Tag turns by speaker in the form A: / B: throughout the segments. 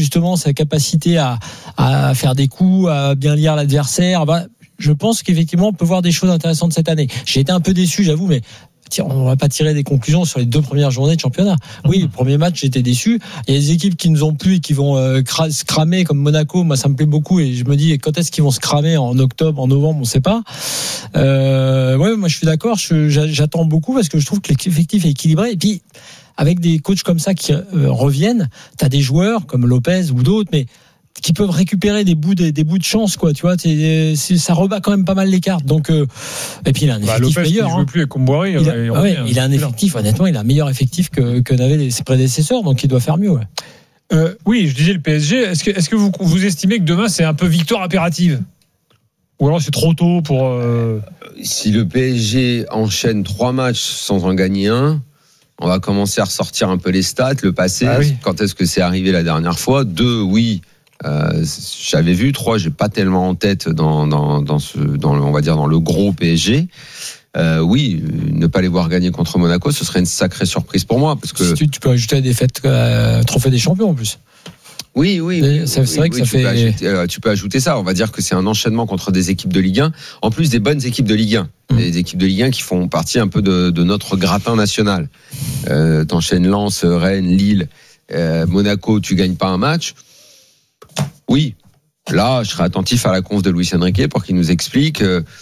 A: justement sa capacité à faire des coups, à bien lire l'adversaire. Je pense qu'effectivement on peut voir des choses intéressantes cette année. J'ai été un peu déçu, j'avoue, mais on va pas tirer des conclusions sur les 2 premières journées de championnat. Oui, le premier match, j'étais déçu. Il y a des équipes qui nous ont plu et qui vont se cramer comme Monaco. Moi, ça me plaît beaucoup et je me dis quand est-ce qu'ils vont se cramer, en octobre, en novembre, on sait pas. Ouais, moi je suis d'accord. J'attends beaucoup parce que je trouve que l'effectif est équilibré et puis avec des coachs comme ça qui reviennent, t'as des joueurs comme Lopez ou d'autres, mais qui peuvent récupérer des bouts de chance, quoi, tu vois, ça rebat quand même pas mal les cartes. Donc et puis il a un effectif
B: Lopez,
A: meilleur.
B: Il joue plus avec Comboiré.
A: Il a un effectif, honnêtement, il a un meilleur effectif que n'avaient ses prédécesseurs, donc il doit faire mieux. Ouais.
B: Oui, je disais le PSG. Est-ce que vous estimez que demain c'est un peu victoire impérative, ou alors c'est trop tôt pour
C: Si le PSG enchaîne 3 matchs sans en gagner un, on va commencer à ressortir un peu les stats, le passé.
B: Ah oui.
C: Quand est-ce que c'est arrivé la dernière fois? 2, oui. J'avais vu 3, j'ai pas tellement en tête dans on va dire dans le gros PSG. Oui, ne pas les voir gagner contre Monaco, ce serait une sacrée surprise pour moi parce que
A: tu peux ajouter la défaite trophée des champions en plus.
C: Oui.
A: C'est vrai que ça fait.
C: Tu peux ajouter ça. On va dire que c'est un enchaînement contre des équipes de Ligue 1. En plus des bonnes équipes de Ligue 1. Des équipes de Ligue 1 qui font partie un peu de notre gratin national. T'enchaînes Lens, Rennes, Lille, Monaco, tu gagnes pas un match. Oui. Là, je serai attentif à la conf de Luis Enrique pour qu'il nous explique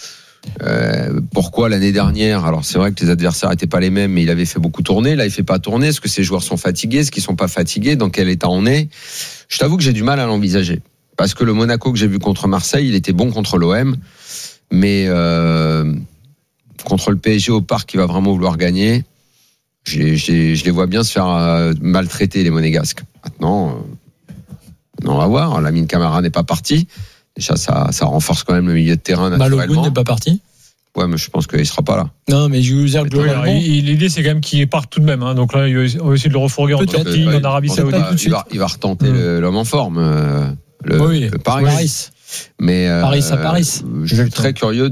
C: pourquoi l'année dernière. Alors c'est vrai que les adversaires n'étaient pas les mêmes, mais il avait fait beaucoup tourner. Là, il fait pas tourner. Est-ce que ces joueurs sont fatigués? Est-ce qu'ils sont pas fatigués? Dans quel état on est? Je t'avoue que j'ai du mal à l'envisager parce que le Monaco que j'ai vu contre Marseille, il était bon contre l'OM, mais contre le PSG au Parc, il va vraiment vouloir gagner. Je les vois bien se faire maltraiter les Monégasques. Maintenant, on va voir. Lamine Camara n'est pas parti. Déjà, ça renforce quand même le milieu de terrain naturellement.
A: Balogun n'est pas parti.
C: Ouais, mais je pense qu'il sera pas là.
A: Non, mais je veux dire
B: l'idée c'est quand même qu'il parte tout de même. Donc là, on va essayer de le refourguer en Arabie Saoudite.
C: Il va retenter l'homme en forme.
A: Le
C: Paris. Mais
A: Paris à Paris.
C: Je suis très curieux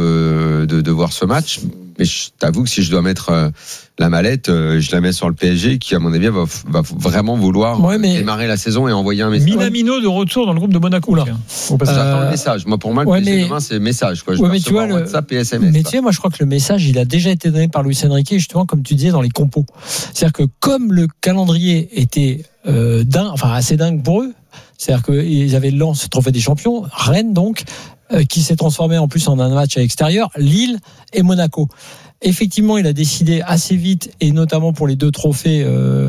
C: de voir ce match. Mais je t'avoue que si je dois mettre la mallette, je la mets sur le PSG qui, à mon avis, va vraiment vouloir démarrer la saison et envoyer un message.
B: Minamino de retour dans le groupe de Monaco. Là.
C: J'attends le message. Moi, pour moi, le PSG demain, c'est le message. Quoi. Je
A: mais tu vois,
C: WhatsApp et SMS.
A: Mais tu sais, moi, je crois que le message, il a déjà été donné par Luis Enrique, justement, comme tu disais, dans les compos. C'est-à-dire que comme le calendrier était assez dingue pour eux, c'est-à-dire qu'ils avaient Lens, trophée des champions, Rennes donc, qui s'est transformé en plus en un match à l'extérieur, Lille et Monaco. Effectivement, il a décidé assez vite, et notamment pour les 2 trophées,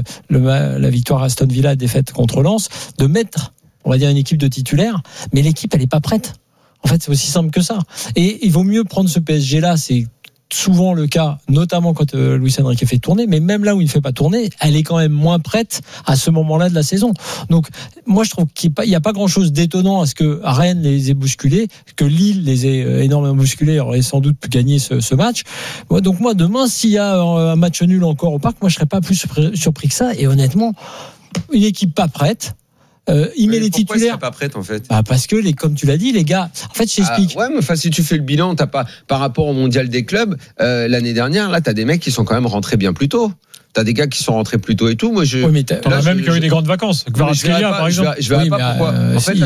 A: la victoire à Aston Villa, défaite contre Lens, de mettre, on va dire, une équipe de titulaires, mais l'équipe, elle est pas prête. En fait, c'est aussi simple que ça. Et il vaut mieux prendre ce PSG-là, c'est souvent le cas, notamment quand Luis Enrique fait tourner, mais même là où il ne fait pas tourner, elle est quand même moins prête à ce moment-là de la saison. Donc, moi, je trouve qu'il n'y a pas grand-chose d'étonnant à ce que Rennes les ait bousculés, que Lille les ait énormément bousculés, aurait sans doute pu gagner ce match. Donc, moi, demain, s'il y a un match nul encore au Parc, moi, je ne serais pas plus surpris que ça. Et honnêtement, une équipe pas prête, il met les titulaires.
C: Pourquoi pas prête en fait?
A: Parce que comme tu l'as dit, les gars. En fait, je t'explique.
C: Ouais, mais si tu fais le bilan, t'as pas par rapport au mondial des clubs l'année dernière. Là, t'as des mecs qui sont quand même rentrés bien plus tôt. T'as des gars qui sont rentrés plus tôt et tout. Moi,
B: t'en as même qui ont eu des grandes vacances. Kvaratskhelia, par exemple.
C: Je vois pas pourquoi. En fait,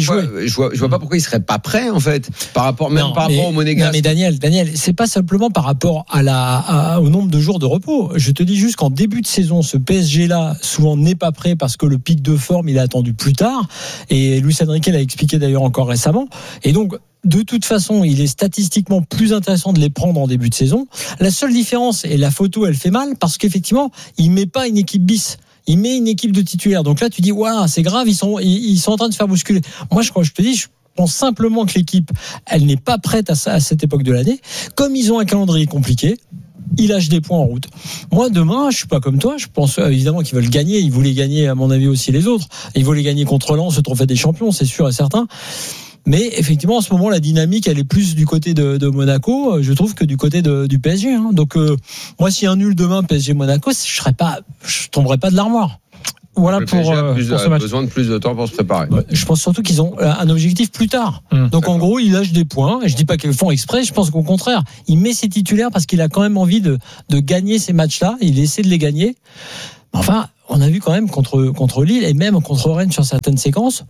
C: je vois pas pourquoi il serait pas prêt en fait par rapport au Monégasque.
A: Non, mais Daniel, c'est pas simplement par rapport au nombre de jours de repos. Je te dis juste qu'en début de saison, ce PSG là souvent n'est pas prêt parce que le pic de forme il est attendu plus tard. Et Luis Enrique l'a expliqué d'ailleurs encore récemment. Et donc, de toute façon, il est statistiquement plus intéressant de les prendre en début de saison. La seule différence, et la photo, elle fait mal, parce qu'effectivement, il met pas une équipe bis. Il met une équipe de titulaires. Donc là, tu dis, waouh, c'est grave, ils sont en train de se faire bousculer. Moi, je pense simplement que l'équipe, elle n'est pas prête à cette époque de l'année. Comme ils ont un calendrier compliqué, il lâche des points en route. Moi, demain, je suis pas comme toi. Je pense évidemment qu'ils veulent gagner. Ils voulaient gagner, à mon avis, aussi les autres. Ils voulaient gagner contre Lens, ce trophée des champions, c'est sûr et certain. Mais effectivement, en ce moment, la dynamique, elle est plus du côté de Monaco, je trouve, que du côté du PSG. Donc, moi, s'il y a un nul demain PSG-Monaco, je tomberai pas de l'armoire. Voilà pour ce match.
C: Besoin de plus de temps pour se préparer.
A: Ouais, je pense surtout qu'ils ont un objectif plus tard. Donc, en gros, il lâche des points. Je dis pas qu'ils le font exprès. Je pense qu'au contraire, il met ses titulaires parce qu'il a quand même envie de gagner ces matchs-là. Il essaie de les gagner. Enfin, on a vu quand même contre Lille et même contre Rennes sur certaines séquences,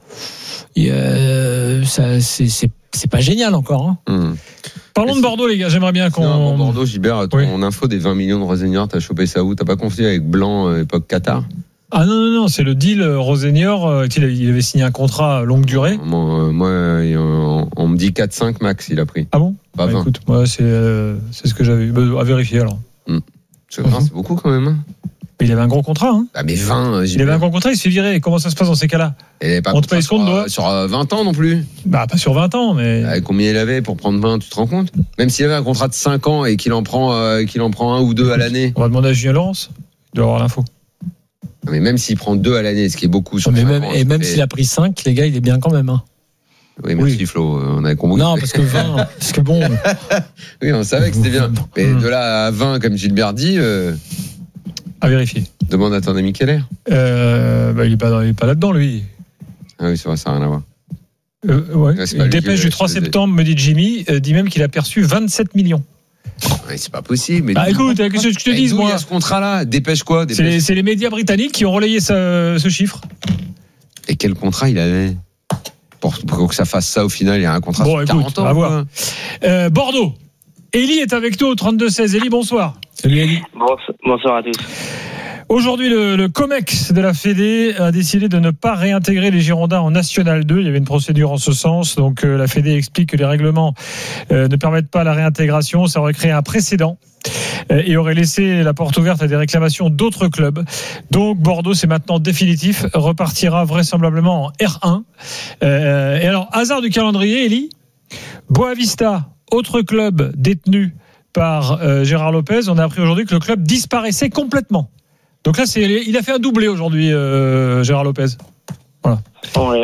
A: ça, c'est pas génial encore. Hein.
B: Parlons de Bordeaux, les gars. J'aimerais bien qu'on.
C: Non, Bordeaux, Gilbert, ton info des 20 millions de Rosenior, t'as chopé ça où? T'as pas confié avec Blanc, époque Qatar?
B: Ah non, c'est le deal Rosenior. Il avait signé un contrat longue durée.
C: Moi, on me dit 4-5 max, il a pris.
B: Ah bon?
C: Pas 20.
B: Écoute, moi, c'est ce que j'avais eu. À vérifier alors.
C: C'est beaucoup quand même. Hein.
B: Mais il avait un gros contrat. Hein.
C: Ah, mais 20,
B: il avait un gros contrat, il se fait virer. Et comment ça se passe dans ces cas-là?
C: On te paye sur 20 ans non plus.
B: Bah, pas sur 20 ans, mais.
C: Combien il avait pour prendre 20, tu te rends compte? Même s'il avait un contrat de 5 ans et qu'il en prend un ou deux à l'année.
B: On va demander à Julien Laurence. Il doit avoir l'info.
C: Mais même s'il prend 2 à l'année, ce qui est beaucoup sur 5 ans.
A: Et même s'il a pris 5, les gars, il est bien quand même. Hein.
C: Oui, merci Flo, on avait compris.
A: Non, parce que 20, parce que bon.
C: Oui, on savait que c'était bien. Mais de là à 20, comme Gilbert dit.
B: À vérifier.
C: Demande à ton ami Keller.
B: Il est pas là-dedans, lui.
C: Ah oui, c'est vrai, ça n'a rien à voir.
B: Ouais. Une dépêche du 3 septembre, me dit Jimmy, dit même qu'il a perçu 27 millions.
C: Ouais, c'est pas possible. Mais
B: écoute, qu'est-ce que je te dis, moi?
C: Il y a ce contrat-là. Dépêche quoi?
B: C'est les médias britanniques qui ont relayé ce chiffre.
C: Et quel contrat il avait? Pour que ça fasse ça, au final, il y a un contrat sur 40 ans.
B: On va voir. Bordeaux. Élie est avec nous au 32-16. Élie, bonsoir.
A: Salut Élie.
D: Bonsoir à tous.
B: Aujourd'hui, le COMEX de la Fédé a décidé de ne pas réintégrer les Girondins en National 2. Il y avait une procédure en ce sens. Donc, la Fédé explique que les règlements ne permettent pas la réintégration. Ça aurait créé un précédent et aurait laissé la porte ouverte à des réclamations d'autres clubs. Donc, Bordeaux, c'est maintenant définitif, repartira vraisemblablement en R1. Et alors, hasard du calendrier, Élie, Boavista, autre club détenu par Gérard Lopez, on a appris aujourd'hui que le club disparaissait complètement. Donc là, il a fait un doublé aujourd'hui, Gérard Lopez. Voilà.
D: Ouais.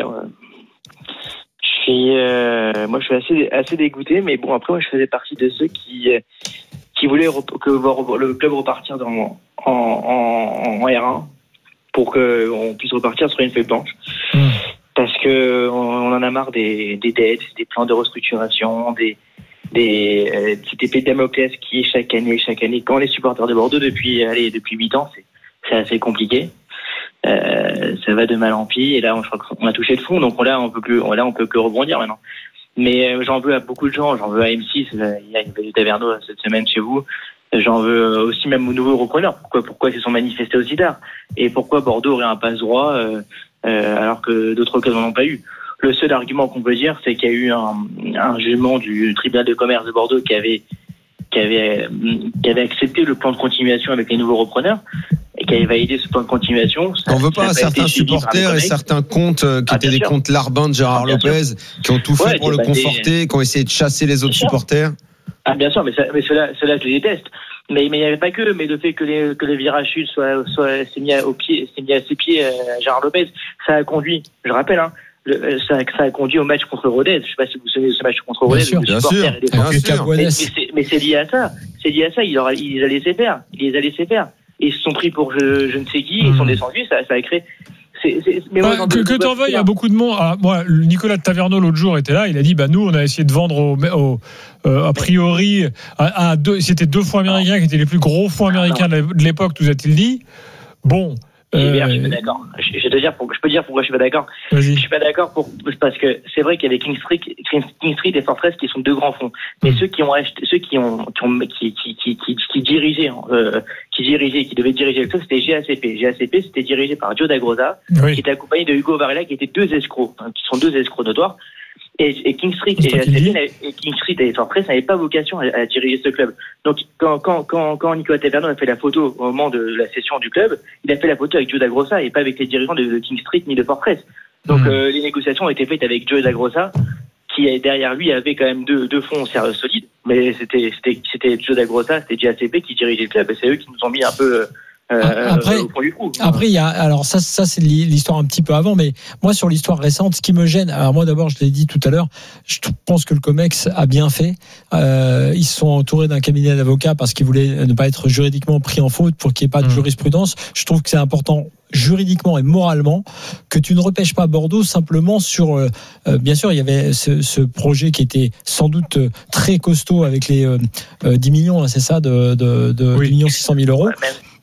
D: Moi, je suis assez dégoûté, mais bon, après, moi, je faisais partie de ceux qui voulaient que le club repartir en R1 pour qu'on puisse repartir sur une feuille blanche. Parce que on en a marre des dettes, des plans de restructuration, cette épée de Damoclès qui est chaque année. Quand les supporters de Bordeaux depuis 8 ans, c'est assez compliqué. Ça va de mal en pis. Et là, je crois qu'on a touché le fond. Donc là, on peut que rebondir maintenant. Mais j'en veux à beaucoup de gens. J'en veux à M6. Il y a eu Taverneau cette semaine chez vous. J'en veux aussi même aux nouveaux repreneurs. Pourquoi ils se sont manifestés aussi tard? Et pourquoi Bordeaux aurait un passe-droit alors que d'autres clubs n'en ont pas eu? Le seul argument qu'on peut dire, c'est qu'il y a eu un jugement du tribunal de commerce de Bordeaux qui avait accepté le plan de continuation avec les nouveaux repreneurs et qui avait validé ce plan de continuation.
C: On veut pas certains supporters et certains comptes qui étaient des comptes larbins de Gérard Lopez, qui ont tout fait pour le conforter, qui ont essayé de chasser les autres supporters.
D: Ah bien sûr, mais ceux-là je les déteste. Mais il n'y avait pas que, mais le fait que les virages sud s'est mis à ses pieds Gérard Lopez, ça a conduit, je rappelle, ça a conduit au match contre Rodez. Je ne sais pas si vous vous souvenez de ce match contre Rodez.
C: Bien sûr.
D: Mais c'est lié à ça. Il les a laissés faire. Et ils se sont pris pour je ne sais qui. Ils sont descendus. Ça a créé.
B: Que t'en veuilles, il y a beaucoup de monde. Moi, Nicolas de Taverneau l'autre jour était là. Il a dit nous, on a essayé de vendre a priori c'était 2 fonds américains qui étaient les plus gros fonds américains de l'époque, nous a-t-il dit. Bon.
D: Je suis pas d'accord. Je peux dire pourquoi je suis pas d'accord.
B: Vas-y.
D: Je suis pas d'accord parce que c'est vrai qu'il y avait King Street et Fortress qui sont 2 grands fonds. Mais ceux qui dirigeaient, qui devaient diriger le club, c'était GACP. GACP, c'était dirigé par Joe Dagrosa, qui était accompagné de Hugo Varela, qui étaient 2 escrocs, qui sont 2 escrocs notoires. Et King Street et Fortress n'avaient pas vocation à diriger ce club. Donc quand Nicolas Taverneau a fait la photo au moment de la session du club, il a fait la photo avec Joe Dagrosa et pas avec les dirigeants de King Street ni de Fortress. Donc les négociations ont été faites avec Joe Dagrosa, qui derrière lui avait quand même deux fonds solides, mais c'était Joe Dagrosa, c'était JACP qui dirigeait le club et c'est eux qui nous ont mis un peu
A: Après, il y a, alors ça c'est l'histoire un petit peu avant, mais moi sur l'histoire récente, ce qui me gêne, alors moi d'abord, je l'ai dit tout à l'heure, je pense que le COMEX a bien fait. Ils se sont entourés d'un cabinet d'avocats parce qu'ils voulaient ne pas être juridiquement pris en faute pour qu'il n'y ait pas de jurisprudence. Je trouve que c'est important juridiquement et moralement que tu ne repêches pas Bordeaux simplement sur bien sûr il y avait ce projet qui était sans doute très costaud avec les 10 millions, c'est ça, de 10 600 000 euros.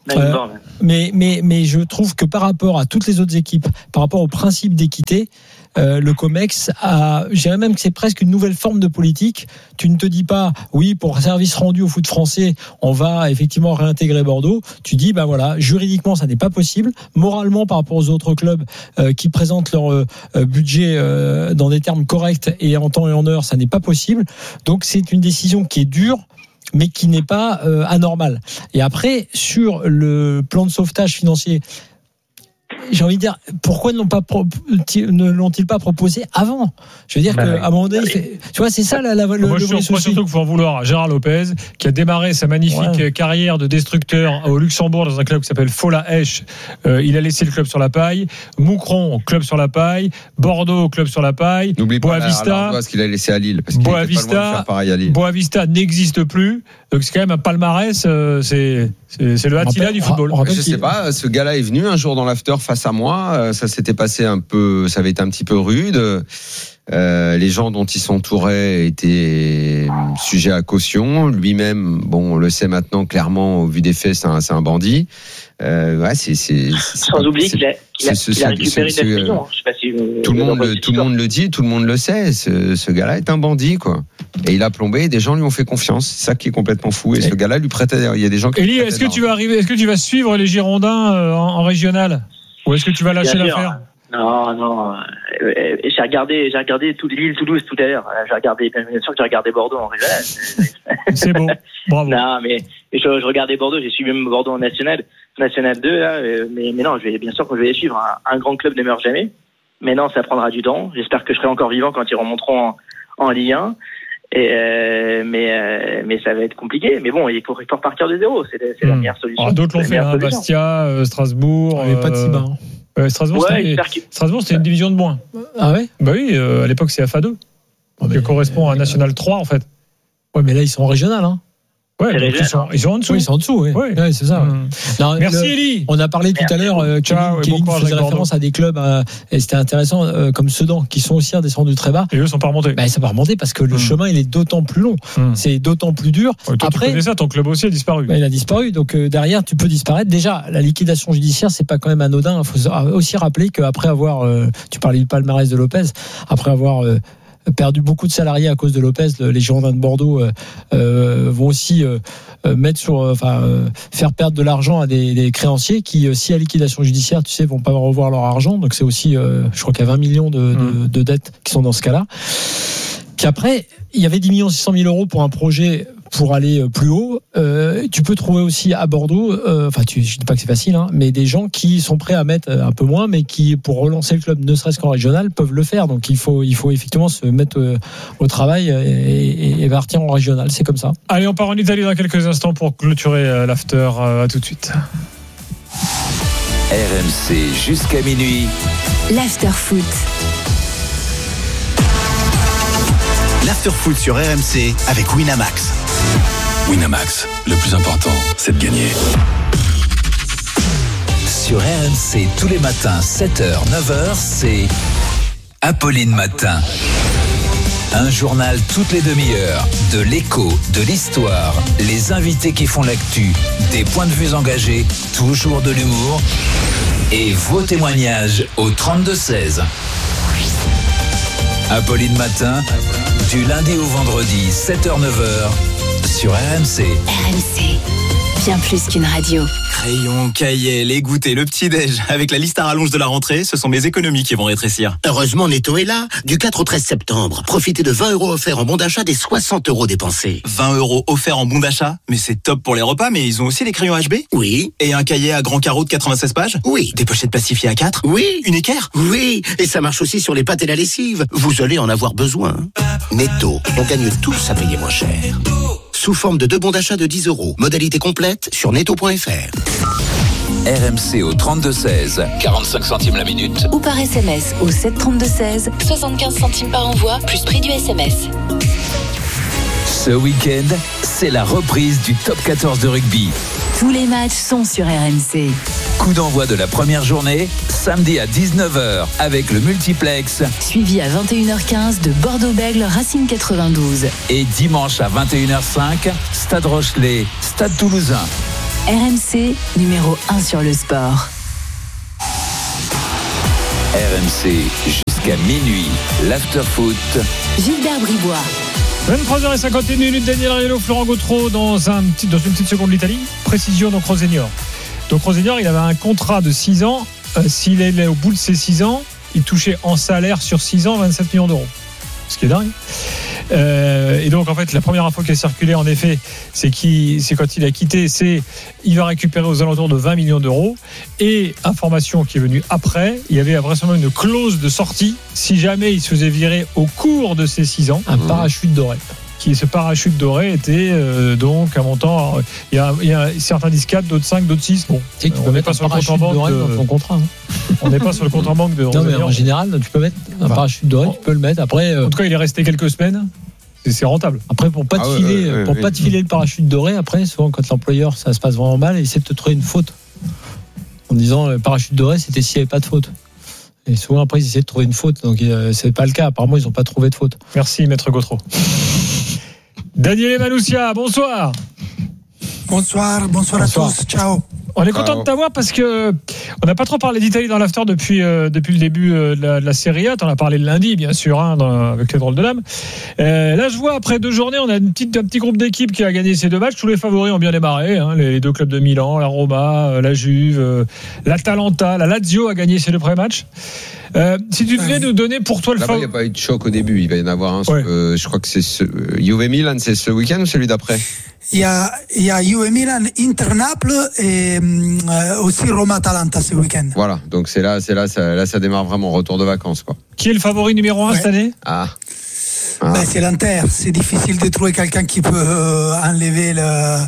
A: Mais je trouve que par rapport à toutes les autres équipes, par rapport au principe d'équité, le COMEX je dirais même que c'est presque une nouvelle forme de politique. Tu ne te dis pas, oui, pour service rendu au foot français, on va effectivement réintégrer Bordeaux. Tu dis, bah voilà, juridiquement, ça n'est pas possible. Moralement, par rapport aux autres clubs qui présentent leur budget dans des termes corrects et en temps et en heure, ça n'est pas possible. Donc, c'est une décision qui est dure, mais qui n'est pas anormale. Et après, sur le plan de sauvetage financier, j'ai envie de dire, pourquoi ne l'ont-ils pas proposé avant ? Je veux dire qu'à un moment donné, tu vois, c'est ça le
B: je crois surtout qu'il faut en vouloir à Gérard Lopez, qui a démarré sa magnifique carrière de destructeur au Luxembourg dans un club qui s'appelle Fola Esch. Il a laissé le club sur la paille. Moucron, club sur la paille. Bordeaux, club sur la paille.
C: N'oublie pas
B: Boavista,
C: ce qu'il a laissé à Lille. Parce qu'il était pas loin de faire pareil à Lille.
B: Boavista n'existe plus. Donc c'est quand même un palmarès. C'est le Attila du football.
C: Je sais pas, ce gars-là est venu un jour dans l'after face à moi. Ça s'était passé ça avait été un petit peu rude. Les gens dont il s'entourait étaient sujets à caution. Lui-même, on le sait maintenant clairement au vu des faits, c'est un bandit.
D: Sans oublier qu'il a récupéré 9 millions. Je sais pas si
C: tout le monde le dit, tout le monde le sait. Ce gars-là est un bandit, quoi. Et il a plombé. Et des gens lui ont fait confiance. C'est ça qui est complètement fou. Et ce gars-là lui prêtait. Il y a des gens qui.
B: Élie, est-ce que tu vas suivre les Girondins en régional, ou est-ce que tu vas lâcher l'affaire?
D: Non. J'ai regardé Lille, Toulouse tout à l'heure. Bien sûr que j'ai regardé Bordeaux en régional.
B: C'est bon, bravo.
D: Non, mais je regardais Bordeaux. J'ai suivi même Bordeaux en National 2 là. Mais non, bien sûr que je vais les suivre. Un grand club ne meurt jamais. Mais non, ça prendra du temps. J'espère que je serai encore vivant quand ils remonteront en Ligue 1. Mais ça va être compliqué. Mais bon, il faut repartir de zéro. C'est la meilleure solution.
B: D'autres l'ont fait, Bastia, Strasbourg.
A: Il n'y avait pas de Ciba.
B: Strasbourg, c'était une division de moins.
A: Ah ouais ?
B: Bah oui, à l'époque c'est FA2, qui correspond à National 3 en fait.
A: Ouais, mais là ils sont en régional, hein.
B: Ouais, donc ils sont en dessous.
A: Oui, ils sont en dessous, oui. Ouais, c'est ça. Non,
B: merci Elie.
A: On a parlé tout à l'heure, Kevin faisait référence à des clubs, et c'était intéressant, comme Sedan, qui sont aussi descendus très bas.
B: Et eux ne sont pas remontés.
A: Ils ne sont pas remontés parce que le chemin, il est d'autant plus long. C'est d'autant plus dur.
B: Ouais, toi, après, tu connais ça, ton club aussi a disparu.
A: Il a disparu, donc derrière, tu peux disparaître. Déjà, la liquidation judiciaire, c'est pas quand même anodin. Il faut aussi rappeler qu'après avoir, tu parlais du palmarès de Lopez, après avoir perdu beaucoup de salariés à cause de Lopez, les Girondins de Bordeaux vont aussi faire perdre de l'argent à des créanciers qui, si à liquidation judiciaire, tu sais, vont pas revoir leur argent. Donc c'est aussi, je crois qu'il y a 20 millions de dettes qui sont dans ce cas-là. Qu'après, il y avait 10 600 000 euros pour un projet pour aller plus haut. Tu peux trouver aussi à Bordeaux, je dis pas que c'est facile, hein, mais des gens qui sont prêts à mettre un peu moins, mais qui, pour relancer le club, ne serait-ce qu'en régional, peuvent le faire. Donc il faut effectivement se mettre au travail et partir en régional. C'est comme ça.
B: Allez, on part en Italie dans quelques instants pour clôturer l'after. À tout de suite.
E: RMC jusqu'à minuit.
F: L'after foot.
E: L'after foot sur RMC avec Winamax. Winamax, le plus important, c'est de gagner. Sur RMC, tous les matins, 7h, 9h, c'est Apolline Matin. Un journal toutes les demi-heures, de l'écho, de l'histoire, les invités qui font l'actu, des points de vue engagés, toujours de l'humour et vos témoignages au 32-16. Apolline Matin, du lundi au vendredi, 7h-9h, sur RMC.
F: RMC, bien plus qu'une radio.
G: Crayon, cahier, les goûters, le petit-déj. Avec la liste à rallonge de la rentrée, ce sont mes économies qui vont rétrécir.
H: Heureusement, Netto est là. Du 4 au 13 septembre. Profitez de 20 € offerts en bon d'achat des 60 € dépensés.
G: 20 € offerts en bon d'achat? Mais c'est top pour les repas, mais ils ont aussi les crayons HB?
H: Oui.
G: Et un cahier à grand carreau de 96 pages?
H: Oui.
G: Des pochettes plastifiées à 4?
H: Oui.
G: Une équerre?
H: Oui. Et ça marche aussi sur les pâtes et la lessive. Vous allez en avoir besoin. Netto, on gagne tous à payer moins cher. Sous forme de 2 bons d'achat de 10 €. Modalité complète sur netto.fr.
E: RMC au 32-16, 45 centimes la minute.
F: Ou par SMS au 732-16, 75 centimes par envoi, plus prix du SMS.
E: Ce week-end, c'est la reprise du top 14 de rugby.
F: Tous les matchs sont sur RMC.
E: Coup d'envoi de la première journée, samedi à 19h avec le multiplex.
F: Suivi à 21h15 de Bordeaux-Bègles Racing 92.
E: Et dimanche à 21h05, Stade Rochelet, Stade Toulousain.
F: RMC, numéro 1 sur le sport.
E: RMC jusqu'à minuit, l'after-foot.
F: Gilbert Bribois.
B: 23h51, Daniel Riolo, Florent Gautreau dans une petite seconde l'Italie. Précision donc Rosenior. Donc Rosenior, il avait un contrat de 6 ans. S'il est au bout de ces 6 ans, il touchait en salaire sur 6 ans 27 millions d'euros. Ce qui est dingue. Et donc en fait la première info qui a circulé en effet c'est quand il a quitté, il va récupérer aux alentours de 20 millions d'euros. Et information qui est venue après, il y avait vraisemblablement une clause de sortie si jamais il se faisait virer au cours de ces 6 ans, un parachute doré. Ce parachute doré était donc un montant. Il y a certains disent 4, d'autres 5, d'autres 6. Bon,
A: tu peux mettre un parachute doré dans ton contrat.
B: On n'est pas sur le compte en banque de.
A: Non, mais en général, tu peux mettre un parachute doré, tu peux le mettre. Après,
B: en tout cas, il est resté quelques semaines. C'est rentable.
A: Après, pour pas te filer le parachute doré, après, souvent quand l'employeur ça se passe vraiment mal, il essaie de te trouver une faute en disant le parachute doré, c'était s'il n'y avait pas de faute. Et souvent après, ils essaient de trouver une faute, donc c'est pas le cas. Apparemment, ils n'ont pas trouvé de faute.
B: Merci, maître Gautreau. Daniel Maloussia, bonsoir.
I: Bonsoir à tous, ciao.
B: On est content de t'avoir parce que on n'a pas trop parlé d'Italie dans l'after depuis le début de la Serie A. T'en as parlé le lundi, bien sûr, avec les drôles de dames. Là, je vois après 2 journées, on a un petit groupe d'équipes qui a gagné ces 2 matchs. Tous les favoris ont bien démarré. Les 2 clubs de Milan, la Roma, la Juve, l'Atalanta, la Lazio a gagné ces 2 premiers matchs. Si tu devais nous donner pour toi le
C: favori. Il n'y a pas eu de choc au début. Il va y en avoir un. Ouais. Je crois que c'est Juve Milan, c'est ce week-end ou celui d'après?
I: Il y a Juve Milan, Inter Naples et aussi Roma Atalanta ce week-end.
C: Voilà, donc c'est là, ça démarre vraiment retour de vacances, quoi.
B: Qui est le favori numéro 1 cette année?
I: C'est l'Inter. C'est difficile de trouver quelqu'un qui peut enlever la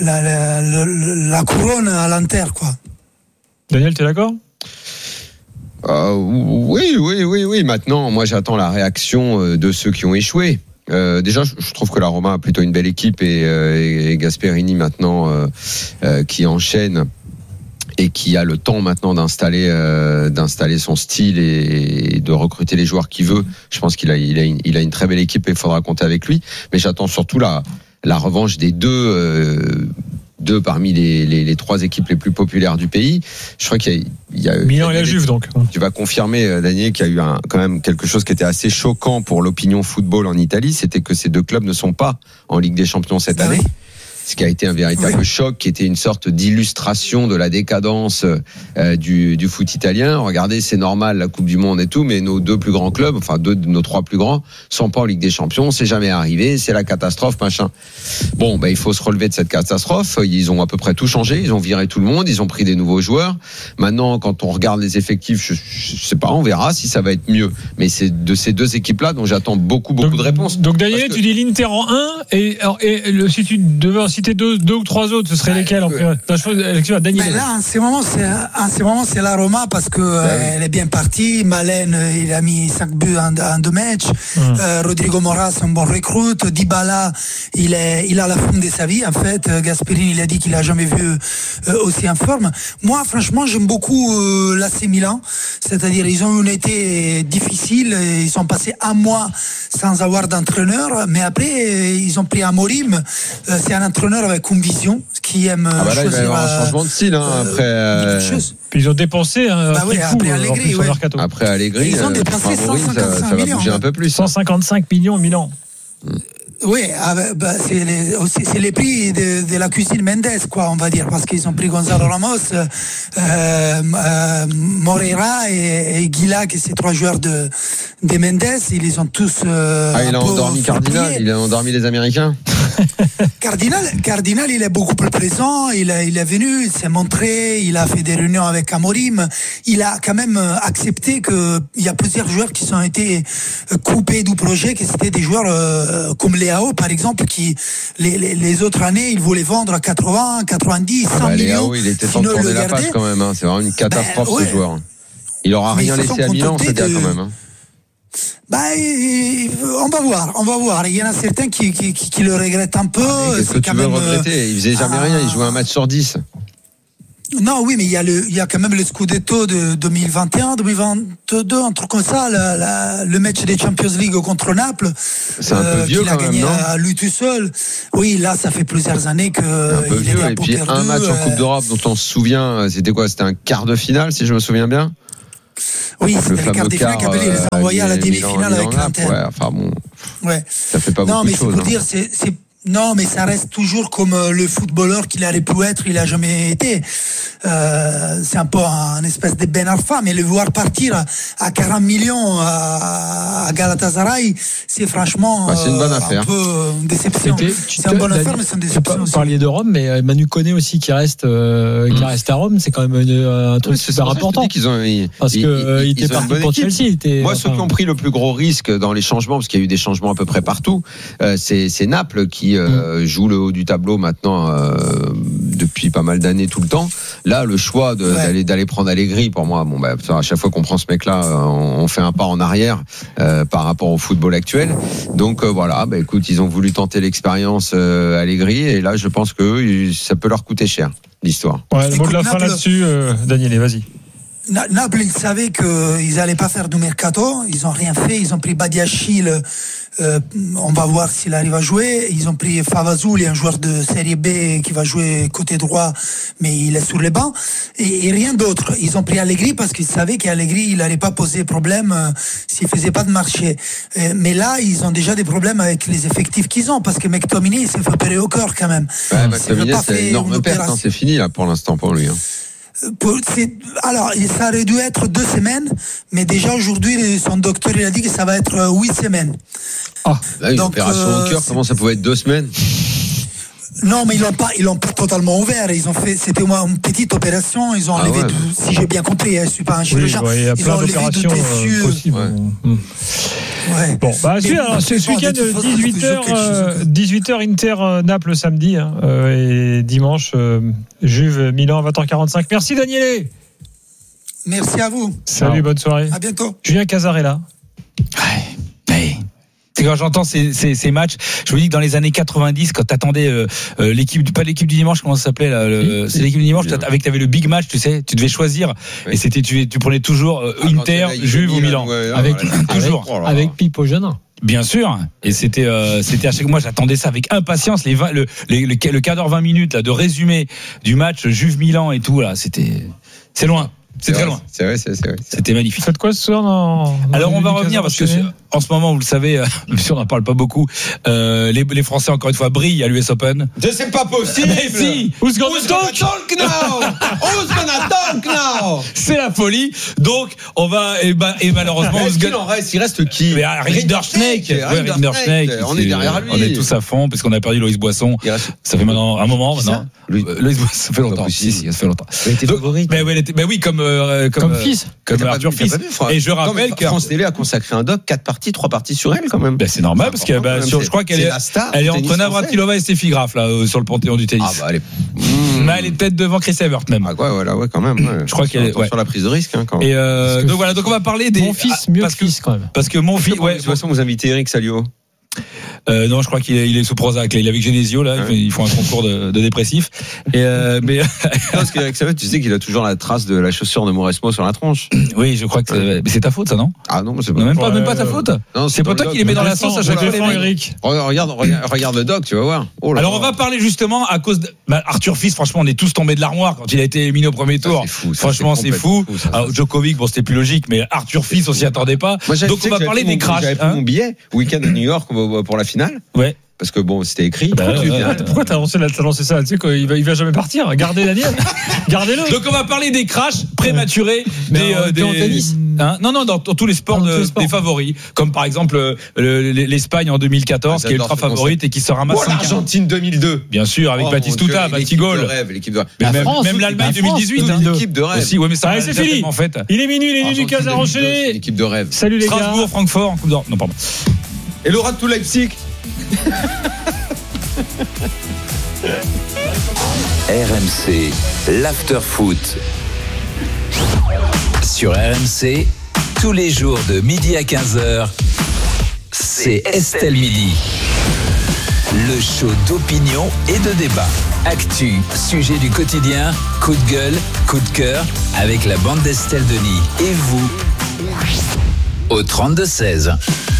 I: couronne à l'Inter, quoi.
B: Daniel, t'es d'accord?
C: Oui. Maintenant, moi, j'attends la réaction de ceux qui ont échoué. Déjà, je trouve que la Roma a plutôt une belle équipe et Gasperini maintenant qui enchaîne et qui a le temps maintenant d'installer son style et de recruter les joueurs qu'il veut. Je pense qu'il a une très belle équipe et il faudra compter avec lui. Mais j'attends surtout la revanche des deux parmi les 3 équipes les plus populaires du pays. Je crois qu'il y a
B: Milan et la Juve, donc.
C: Tu vas confirmer, Daniel, qu'il y a eu quand même quelque chose qui était assez choquant pour l'opinion football en Italie, c'était que ces 2 clubs ne sont pas en Ligue des Champions cette année. Oui. Ce qui a été un véritable choc, qui était une sorte d'illustration de la décadence du foot italien. Regardez, c'est normal, la Coupe du Monde et tout, mais nos 2 plus grands clubs, enfin 2 de nos 3 plus grands, sont pas en Ligue des Champions, c'est jamais arrivé, c'est la catastrophe, machin. Bon, il faut se relever de cette catastrophe. Ils ont à peu près tout changé, ils ont viré tout le monde, ils ont pris des nouveaux joueurs. Maintenant, quand on regarde les effectifs, je sais pas, on verra si ça va être mieux. Mais c'est de ces 2 équipes-là dont j'attends beaucoup de réponses.
B: Donc Daniel, tu dis l'Inter en 1 et si tu devais citer 2 ou 3 autres, ce serait lesquels en priorité?
I: Là, en ce moment, c'est la Roma parce que elle est bien partie. Malen, il a mis 5 buts en 2 matchs. Rodrigo Mora, c'est un bon recrute. Dybala, il a la forme de sa vie. En fait, Gasperini, il a dit qu'il a jamais vu aussi en forme. Moi, franchement, j'aime beaucoup l'AC Milan. C'est-à-dire, ils ont eu un été difficile. Ils sont passés 1 mois sans avoir d'entraîneur. Mais après, ils ont pris Amorim. C'est un entraîneur avec une vision qui aime
C: là, il va y avoir un changement de style après.
B: Puis ils ont dépensé
C: après Allegri,
I: ils ont dépensé 155 millions.
C: Ça va bouger un peu plus.
B: 155 millions Milan.
I: Oui, c'est les prix de la cuisine Mendes, quoi, on va dire, parce qu'ils ont pris Gonzalo Ramos, Moreira et Guila, qui c'est 3 joueurs de Mendes. Ils les ont tous.
C: Il a endormi Cardinal, il a endormi les Américains.
I: Cardinal, il est beaucoup plus présent. Il est venu, il s'est montré, il a fait des réunions avec Amorim. Il a quand même accepté qu'il y a plusieurs joueurs qui ont été coupés du projet, que c'était des joueurs comme Leao, par exemple, qui les autres années, ils voulaient vendre à 80, 90, 100 millions.
C: Leao, il était temps de tourner la page quand même. C'est vraiment une catastrophe ce joueur. Il aura rien laissé à Milan, ce gars quand même.
I: On va voir. Il y en a certains qui le regrettent un peu.
C: Qu'est-ce que tu veux regretter? Il faisait jamais rien, il jouait un match sur 10.
I: Non, oui, mais il y a quand même le Scudetto de 2021, 2022, un truc comme ça, le match des Champions League contre Naples.
C: C'est un peu vieux
I: qu'il a
C: quand même,
I: gagné
C: non
I: à lui tout seul. Oui, là, ça fait plusieurs années que
C: un peu
I: il
C: vieux.
I: est à
C: Et puis
I: Poker
C: un
I: 2,
C: match en Coupe d'Europe dont on se souvient, c'était quoi? C'était un quart de finale, si je me souviens bien.
I: Oui,
C: Le
I: c'était le quart
C: fameux
I: de finale
C: quart,
I: qu'Abel les a envoyé à la
C: Milan-
I: demi-finale avec
C: Milan-Naples.
I: l'Inter.
C: Ouais, enfin bon,
I: Ouais.
C: ça fait pas
I: Non,
C: beaucoup
I: mais
C: de
I: c'est
C: choses.
I: pour dire, non, mais ça reste toujours comme le footballeur qu'il aurait pu être, il a jamais été. C'est un peu un espèce de Ben Arfa, mais le voir partir à 40 millions à Galatasaray, c'est franchement
C: c'est une bonne affaire.
I: un peu une déception. C'est une bonne affaire, mais c'est une déception.
A: Vous
I: aussi.
A: parliez de Rome, mais Manu Koné aussi qui reste à Rome, c'est quand même un truc super important. Parce que il était parti pour Chelsea.
C: Moi, ceux qui ont pris le plus gros risque dans les changements, parce qu'il y a eu des changements à peu près partout, c'est Naples qui joue le haut du tableau maintenant depuis pas mal d'années tout le temps. Là, le choix d'aller prendre Allegri, pour moi, à chaque fois qu'on prend ce mec-là, on fait un pas en arrière par rapport au football actuel. Donc voilà, écoute, ils ont voulu tenter l'expérience Allegri, et là, je pense que ça peut leur coûter cher, l'histoire.
B: Ouais, le mot de la fin là-dessus, Daniel, vas-y.
I: Naples, ils savaient qu'ils n'allaient pas faire du mercato. Ils n'ont rien fait. Ils ont pris Badiachil. On va voir s'il arrive à jouer. Ils ont pris Favazouli, un joueur de Série B qui va jouer côté droit, mais il est sur les bancs. Et rien d'autre. Ils ont pris Allegri parce qu'ils savaient qu'Allegri, il n'allait pas poser problème s'il faisait pas de marché. Mais là, ils ont déjà des problèmes avec les effectifs qu'ils ont parce que McTominay, il s'est fait opérer au cœur quand même.
C: Ouais, McTominay, c'est une énorme perte. C'est fini là pour l'instant pour lui.
I: Alors, ça aurait dû être 2 semaines, mais déjà aujourd'hui, son docteur il a dit que ça va être 8 semaines.
C: Là, une opération au cœur, comment ça pouvait être 2 semaines?
I: Non, mais ils l'ont pas totalement ouvert. C'était une petite opération. Ils ont enlevé, si j'ai bien compris, je suis pas un chirurgien.
B: Il y a plein d'opérations possibles.
I: Ouais.
B: Bon, alors, ce week-end, 18h Inter Naples samedi, et dimanche Juve Milan 20h45. Merci Daniele.
I: Merci à vous.
B: Salut, bonne soirée.
I: À bientôt.
B: Julien Cazarella.
J: C'est quand j'entends ces matchs, je me dis que dans les années 90, quand t'attendais pas l'équipe du dimanche, comment ça s'appelait là, c'est l'équipe du dimanche, t'avais le big match, tu sais, tu devais choisir, et c'était tu prenais toujours Inter, Juve ou Milan,
A: avec Pipo Genin.
J: Bien sûr, et c'était à chaque fois, j'attendais ça avec impatience, le quart d'heure 20 minutes là de résumé du match Juve Milan et tout là, c'est loin. C'est très loin.
C: C'est vrai.
J: C'était magnifique.
B: Faites quoi ce soir
J: Alors on va revenir parce que en ce moment, vous le savez, même si on n'en parle pas beaucoup, les Français encore une fois brillent à l'US Open.
C: C'est pas possible.
J: Mais si.
C: Who's gonna talk now?
J: C'est la folie. Donc on va et malheureusement
C: il reste qui?
J: Rinderknecht.
C: On est derrière lui.
J: On est tous à fond parce qu'on a perdu Loïs Boisson. Ça fait maintenant un moment maintenant. Loïs Boisson, ça fait longtemps. Si, ça fait longtemps.
C: Il était favori.
J: Mais oui, comme
A: fils.
J: Comme Arthur Fils.
C: Et je rappelle que France Télé a consacré un doc 4 parties, 3 parties sur elle quand même.
J: C'est normal parce que je crois qu'elle est entre Navratilova et Steffi Graf là sur le panthéon du tennis. Mais elle est peut-être devant Chris Evert même.
C: Ouais, quand même.
J: Je crois qu'elle est
C: sur la prise de risque quand
J: même. Et donc voilà, donc on va parler des
A: mon fils mieux que fils quand même.
J: Parce que mon fils
C: de toute façon vous invitez Eric Salio.
J: Non, je crois qu'il est sous Prozac. Là. Il est avec Genesio. Là, ils font un concours de dépressifs. Mais
C: parce qu'avec ça, tu sais qu'il a toujours la trace de la chaussure de Mauresmo sur la tronche.
J: Oui, je crois que c'est ta faute, ça, non?
C: Ah non, c'est pas.
J: Même pas ta faute.
C: Non,
J: c'est pas toi qui les mets dans la sauce à chaque fois.
B: Eric.
C: Regarde le doc, tu vas voir.
J: Alors on va parler justement à cause de Arthur Fils. Franchement, on est tous tombés de l'armoire quand il a été éliminé au premier tour. Franchement, c'est fou. Alors, Djokovic, bon, c'était plus logique, mais Arthur Fils, on s'y attendait pas. Donc on va parler des crashs.
C: J'avais pris mon billet week-end à New York pour la finale.
J: Ouais.
C: Parce que bon, c'était écrit.
B: Pourquoi t'as lancé ça? Tu sais qu'il va jamais partir. Gardez Daniel. Gardez-le.
J: Donc on va parler des crashs prématurés des
A: tennis.
J: Non, dans tous les sports des favoris, comme par exemple l'Espagne en 2014 qui est ultra favorite et qui se ramasse.
C: L'Argentine 2002.
J: Bien sûr, avec Batistuta, Batigol.
C: L'équipe de rêve.
J: Même l'Allemagne 2018.
C: L'équipe de rêve.
J: Aussi, ouais, mais ça
B: c'est fini.
J: En fait.
B: Il est minuit, les nuits du Casar enchaîné.
C: L'équipe de rêve.
B: Salut les gars.
J: Strasbourg, Francfort en Coupe d'Or. Non, pardon.
C: Et Laura de tout Leipzig.
E: RMC, l'after-foot. Sur RMC, tous les jours de midi à 15h, c'est Estelle Midi. Le show d'opinion et de débat. Actu, sujet du quotidien, coup de gueule, coup de cœur avec la bande d'Estelle Denis. Et vous, au 32-16.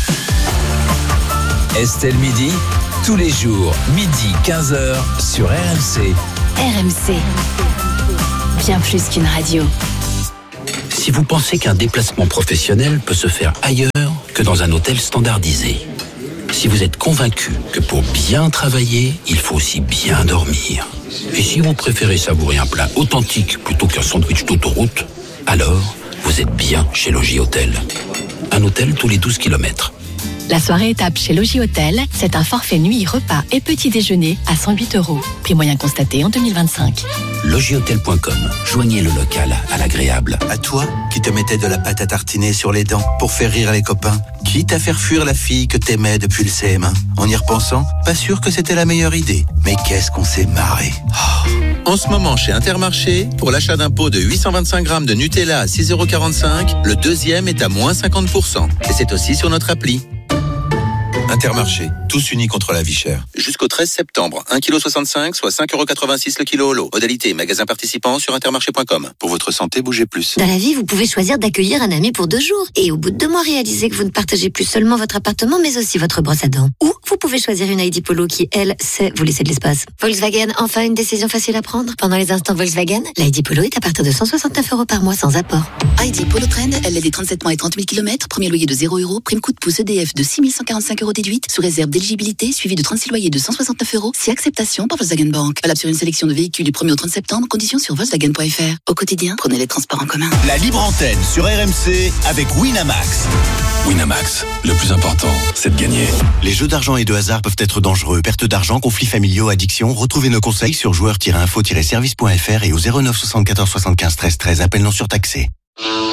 E: Estelle Midi, tous les jours, midi 15h sur RMC.
F: RMC. Bien plus qu'une radio.
H: Si vous pensez qu'un déplacement professionnel peut se faire ailleurs que dans un hôtel standardisé, si vous êtes convaincu que pour bien travailler, il faut aussi bien dormir, et si vous préférez savourer un plat authentique plutôt qu'un sandwich d'autoroute, alors vous êtes bien chez Logis Hôtel. Un hôtel tous les 12 km.
F: La soirée étape chez Logis Hôtel, c'est un forfait nuit, repas et petit déjeuner à 108 €. Prix moyen constaté en 2025.
H: LogisHotel.com. Joignez le local à l'agréable.
K: À toi, qui te mettais de la pâte à tartiner sur les dents pour faire rire les copains. Quitte à faire fuir la fille que t'aimais depuis le CM1. En y repensant, pas sûr que c'était la meilleure idée. Mais qu'est-ce qu'on s'est marré. En ce moment, chez Intermarché, pour l'achat d'un pot de 825 grammes de Nutella à 6,45 €, le deuxième est à moins 50%. Et c'est aussi sur notre appli. Intermarché, tous unis contre la vie chère. Jusqu'au 13 septembre, 1,65 kg, soit 5,86 € le kilo au lot. Modalité, magasin participant sur intermarché.com. Pour votre santé, bougez plus.
L: Dans la vie, vous pouvez choisir d'accueillir un ami pour 2 jours. Et au bout de 2 mois, réaliser que vous ne partagez plus seulement votre appartement, mais aussi votre brosse à dents. Ou vous pouvez choisir une ID Polo qui, elle, sait vous laisser de l'espace. Volkswagen, enfin une décision facile à prendre. Pendant les instants Volkswagen, l'ID Polo est à partir de 169 € par mois sans apport.
M: ID Polo Trend, LLD 37 mois et 30 000 km, premier loyer de 0 €, prime coup de pouce EDF de 6 145 € déduite, sous réserve d'éligibilité, suivi de 36 loyers de 169 €, si acceptation par Volkswagen Bank. Valable sur une sélection de véhicules du 1er au 30 septembre, conditions sur Volkswagen.fr. Au quotidien, prenez les transports en commun.
N: La libre antenne sur RMC avec Winamax. Winamax, le plus important, c'est de gagner.
K: Les jeux d'argent et de hasard peuvent être dangereux. Perte d'argent, conflits familiaux, addiction. Retrouvez nos conseils sur joueurs-info-service.fr et au 09 74 75 13 13. Appel non surtaxé.